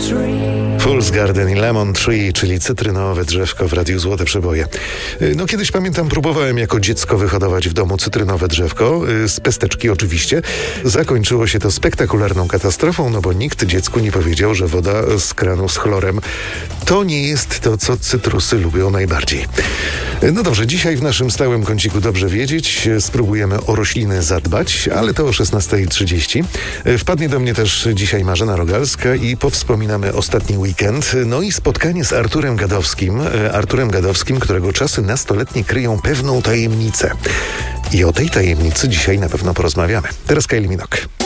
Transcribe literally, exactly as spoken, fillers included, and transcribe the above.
Fool's Garden i Lemon Tree, czyli cytrynowe drzewko w Radiu Złote Przeboje. No kiedyś pamiętam, próbowałem jako dziecko wyhodować w domu cytrynowe drzewko, z pesteczki oczywiście. Zakończyło się to spektakularną katastrofą, no bo nikt dziecku nie powiedział, że woda z kranu z chlorem to nie jest to, co cytrusy lubią najbardziej. No dobrze, dzisiaj w naszym stałym kąciku Dobrze Wiedzieć spróbujemy o rośliny zadbać, ale to o szesnasta trzydzieści. Wpadnie do mnie też dzisiaj Marzena Rogalska i powspominamy ostatni weekend. No i spotkanie z Arturem Gadowskim. Arturem Gadowskim, którego czasy nastoletnie kryją pewną tajemnicę. I o tej tajemnicy dzisiaj na pewno porozmawiamy. Teraz Kylie Minogue.